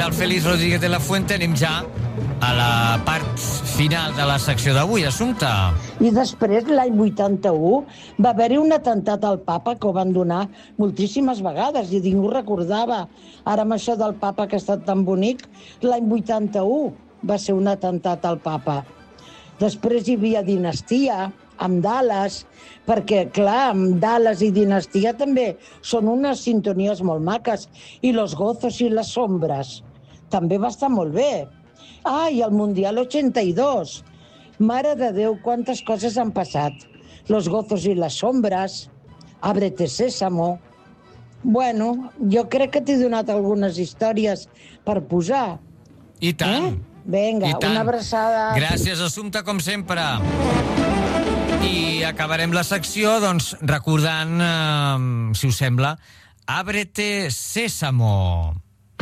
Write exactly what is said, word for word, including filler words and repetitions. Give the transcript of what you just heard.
del Félix Rodríguez de la Fuente, anem ja a la part final de la secció d'avui. Assumpte. I després, l'any vuitanta-u, va haver-hi un atemptat al papa que ho van donar moltíssimes vegades i ningú recordava. Ara amb això del papa que ha estat tan bonic, l'any vuitanta-u va ser un atemptat al papa. Després hi havia dinastia, amb Dallas, perquè, clar, amb Dallas i dinastia també són unes sintonies molt maques. I Los Gozos y las Sombras també va estar molt bé. Ah, i el Mundial ochenta y dos. Mare de Déu, quantes coses han passat. Los Gozos y las Sombras, Ábrete Sésamo. Bueno, jo crec que t'he donat algunes històries per posar. I tant. Eh? Vinga, I tant. una abraçada. Gràcies, Assumpta, com sempre. I acabarem la secció, doncs, recordant, eh, si us sembla, Ábrete Sésamo.